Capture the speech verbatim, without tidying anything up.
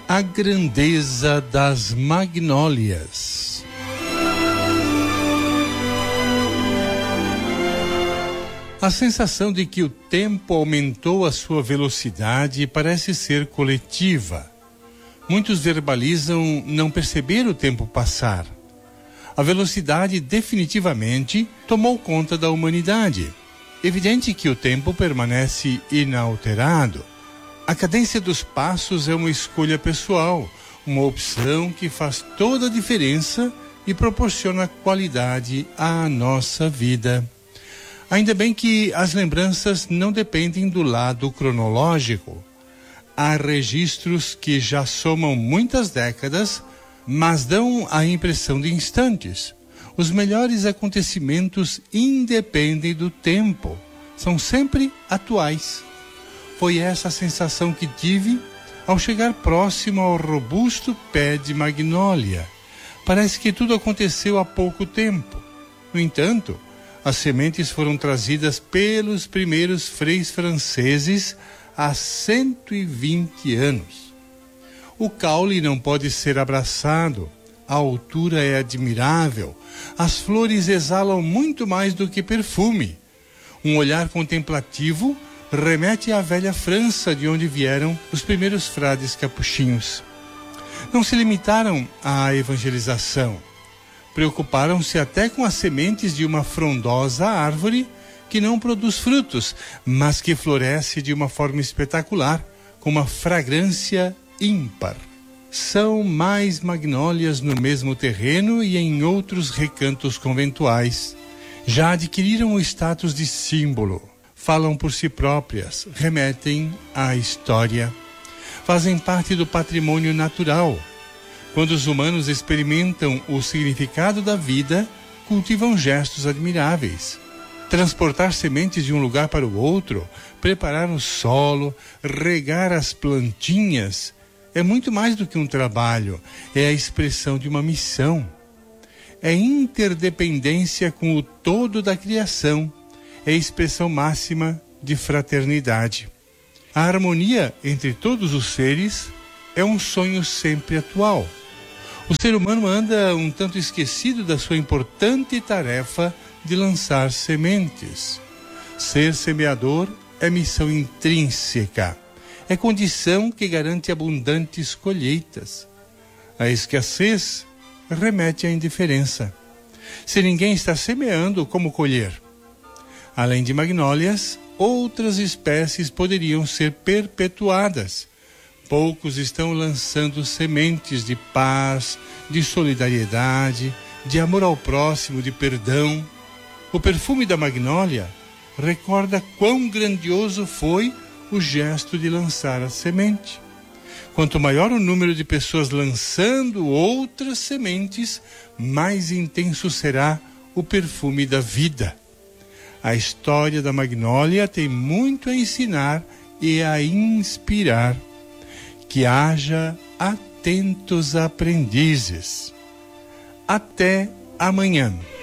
A grandeza das magnólias. A sensação de que o tempo aumentou a sua velocidade parece ser coletiva. Muitos verbalizam não perceber o tempo passar. A velocidade definitivamente tomou conta da humanidade. Evidente que o tempo permanece inalterado. A cadência dos passos é uma escolha pessoal, uma opção que faz toda a diferença e proporciona qualidade à nossa vida. Ainda bem que as lembranças não dependem do lado cronológico. Há registros que já somam muitas décadas, mas dão a impressão de instantes. Os melhores acontecimentos independem do tempo, são sempre atuais. Foi essa a sensação que tive ao chegar próximo ao robusto pé de magnólia. Parece que tudo aconteceu há pouco tempo. No entanto, as sementes foram trazidas pelos primeiros freis franceses há cento e vinte anos. O caule não pode ser abraçado, a altura é admirável, as flores exalam muito mais do que perfume. Um olhar contemplativo remete à velha França, de onde vieram os primeiros frades capuchinhos. Não se limitaram à evangelização. Preocuparam-se até com as sementes de uma frondosa árvore que não produz frutos, mas que floresce de uma forma espetacular, com uma fragrância ímpar. São mais magnólias no mesmo terreno e em outros recantos conventuais. Já adquiriram o status de símbolo. Falam por si próprias, remetem à história. Fazem parte do patrimônio natural. Quando os humanos experimentam o significado da vida, cultivam gestos admiráveis. Transportar sementes de um lugar para o outro, preparar o solo, regar as plantinhas, é muito mais do que um trabalho, é a expressão de uma missão. É interdependência com o todo da criação, é a expressão máxima de fraternidade. A harmonia entre todos os seres é um sonho sempre atual. O ser humano anda um tanto esquecido da sua importante tarefa de lançar sementes. Ser semeador é missão intrínseca, é condição que garante abundantes colheitas. A escassez remete à indiferença. Se ninguém está semeando, como colher? Além de magnólias, outras espécies poderiam ser perpetuadas. Poucos estão lançando sementes de paz, de solidariedade, de amor ao próximo, de perdão. O perfume da magnólia recorda quão grandioso foi o gesto de lançar a semente. Quanto maior o número de pessoas lançando outras sementes, mais intenso será o perfume da vida. A história da magnólia tem muito a ensinar e a inspirar. Que haja atentos aprendizes. Até amanhã.